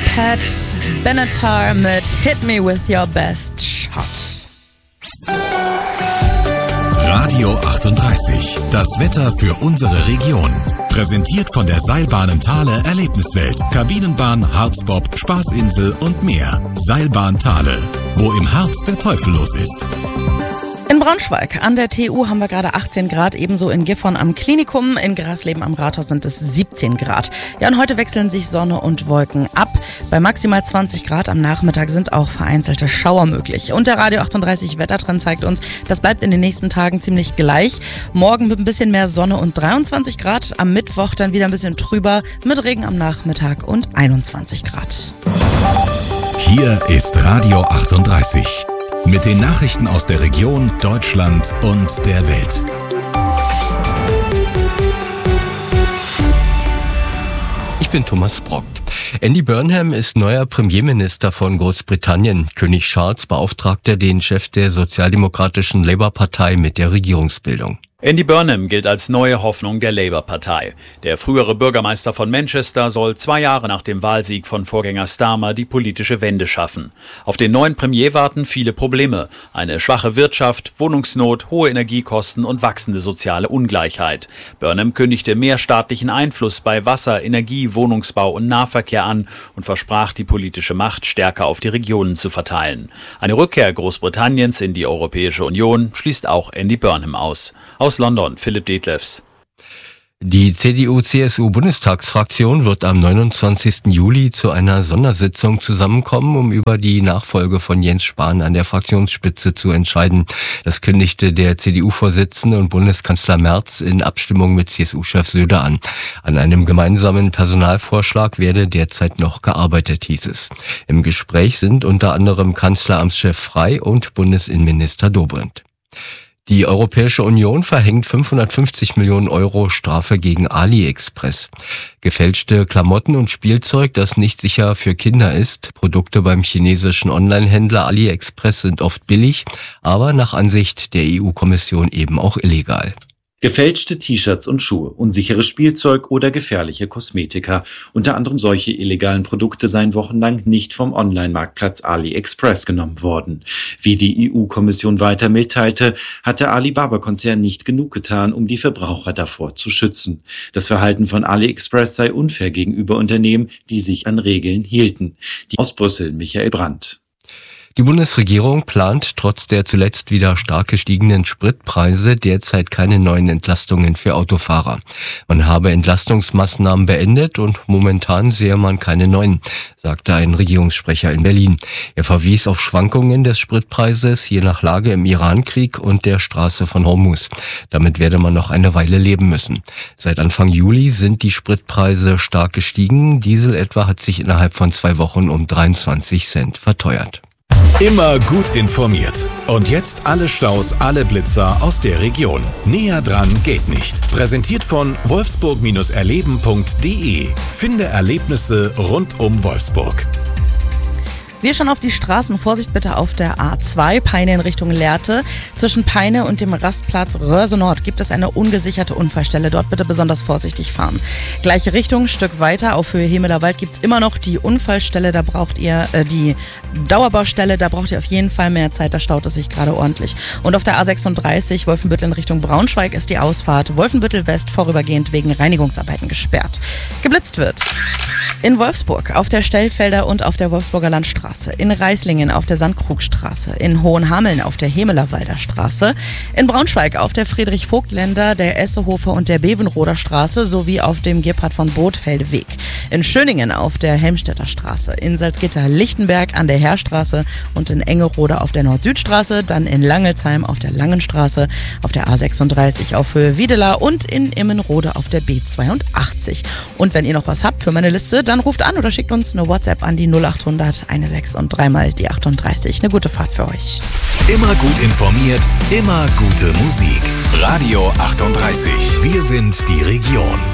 Pat Benatar mit Hit Me With Your Best Shot. Radio 38, das Wetter für unsere Region. Präsentiert von der Seilbahnen Thale Erlebniswelt, Kabinenbahn, Harzbob, Spaßinsel und mehr. Seilbahn Thale, wo im Harz der Teufel los ist. In Braunschweig an der TU haben wir gerade 18 Grad, ebenso in Gifhorn am Klinikum. In Grasleben am Rathaus sind es 17 Grad. Ja, und heute wechseln sich Sonne und Wolken ab. Bei maximal 20 Grad am Nachmittag sind auch vereinzelte Schauer möglich. Und der Radio 38 Wettertrend zeigt uns, das bleibt in den nächsten Tagen ziemlich gleich. Morgen mit ein bisschen mehr Sonne und 23 Grad. Am Mittwoch dann wieder ein bisschen trüber mit Regen am Nachmittag und 21 Grad. Hier ist Radio 38. Mit den Nachrichten aus der Region, Deutschland und der Welt. Ich bin Thomas Brock. Andy Burnham ist neuer Premierminister von Großbritannien. König Charles beauftragte den Chef der sozialdemokratischen Labour-Partei mit der Regierungsbildung. Andy Burnham gilt als neue Hoffnung der Labour-Partei. Der frühere Bürgermeister von Manchester soll 2 Jahre nach dem Wahlsieg von Vorgänger Starmer die politische Wende schaffen. Auf den neuen Premier warten viele Probleme. Eine schwache Wirtschaft, Wohnungsnot, hohe Energiekosten und wachsende soziale Ungleichheit. Burnham kündigte mehr staatlichen Einfluss bei Wasser, Energie, Wohnungsbau und Nahverkehr an und versprach, die politische Macht stärker auf die Regionen zu verteilen. Eine Rückkehr Großbritanniens in die Europäische Union schließt auch Andy Burnham aus. Aus London, Philipp Detlefs. Die CDU-CSU-Bundestagsfraktion wird am 29. Juli zu einer Sondersitzung zusammenkommen, um über die Nachfolge von Jens Spahn an der Fraktionsspitze zu entscheiden. Das kündigte der CDU-Vorsitzende und Bundeskanzler Merz in Abstimmung mit CSU-Chef Söder an. An einem gemeinsamen Personalvorschlag werde derzeit noch gearbeitet, hieß es. Im Gespräch sind unter anderem Kanzleramtschef Frey und Bundesinnenminister Dobrindt. Die Europäische Union verhängt 550 Millionen Euro Strafe gegen AliExpress. Gefälschte Klamotten und Spielzeug, das nicht sicher für Kinder ist. Produkte beim chinesischen Online-Händler AliExpress sind oft billig, aber nach Ansicht der EU-Kommission eben auch illegal. Gefälschte T-Shirts und Schuhe, unsicheres Spielzeug oder gefährliche Kosmetika. Unter anderem solche illegalen Produkte seien wochenlang nicht vom Online-Marktplatz AliExpress genommen worden. Wie die EU-Kommission weiter mitteilte, hat der Alibaba-Konzern nicht genug getan, um die Verbraucher davor zu schützen. Das Verhalten von AliExpress sei unfair gegenüber Unternehmen, die sich an Regeln hielten. Aus Brüssel, Michael Brandt. Die Bundesregierung plant trotz der zuletzt wieder stark gestiegenen Spritpreise derzeit keine neuen Entlastungen für Autofahrer. Man habe Entlastungsmaßnahmen beendet und momentan sehe man keine neuen, sagte ein Regierungssprecher in Berlin. Er verwies auf Schwankungen des Spritpreises je nach Lage im Irankrieg und der Straße von Hormuz. Damit werde man noch eine Weile leben müssen. Seit Anfang Juli sind die Spritpreise stark gestiegen. Diesel etwa hat sich innerhalb von 2 Wochen um 23 Cent verteuert. Immer gut informiert. Und jetzt alle Staus, alle Blitzer aus der Region. Näher dran geht nicht. Präsentiert von wolfsburg-erleben.de. Finde Erlebnisse rund um Wolfsburg. Wir schauen auf die Straßen. Vorsicht bitte auf der A2, Peine in Richtung Lehrte. Zwischen Peine und dem Rastplatz Röhrse Nord gibt es eine ungesicherte Unfallstelle. Dort bitte besonders vorsichtig fahren. Gleiche Richtung, Stück weiter, auf Höhe Hemeler Wald gibt es immer noch die Unfallstelle. Da braucht ihr die Dauerbaustelle, da braucht ihr auf jeden Fall mehr Zeit. Da staut es sich gerade ordentlich. Und auf der A36, Wolfenbüttel in Richtung Braunschweig, ist die Ausfahrt Wolfenbüttel West vorübergehend wegen Reinigungsarbeiten gesperrt. Geblitzt wird in Wolfsburg auf der Stellfelder und auf der Wolfsburger Landstraße, in Reislingen auf der Sandkrugstraße, in Hohenhameln auf der Hemelerwalder Straße, in Braunschweig auf der Friedrich-Vogt-Länder, der Essehofer und der Bevenroder Straße sowie auf dem Gebhard von Bothfelde Weg, in Schöningen auf der Helmstedter Straße, in Salzgitter-Lichtenberg an der Heerstraße und in Engerode auf der Nord-Süd-Straße, dann in Langelsheim auf der Langenstraße, auf der A36 auf Höhe Wiedela und in Immenrode auf der B82. Und wenn ihr noch was habt für meine Liste, dann ruft an oder schickt uns eine WhatsApp an die 0800 16 und 3 die 38. Eine gute Fahrt für euch. Immer gut informiert, immer gute Musik. Radio 38. Wir sind die Region.